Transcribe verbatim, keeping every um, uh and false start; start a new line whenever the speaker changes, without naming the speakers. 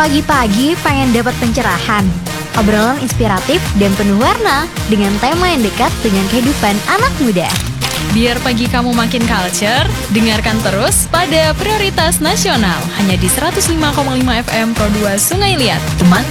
Pagi-pagi pengen dapat pencerahan, obrolan inspiratif dan penuh warna dengan tema yang dekat dengan kehidupan anak muda.
Biar pagi kamu makin culture, dengarkan terus pada Prioritas Nasional hanya di seratus lima koma lima F M Pro dua Sungai Liat, teman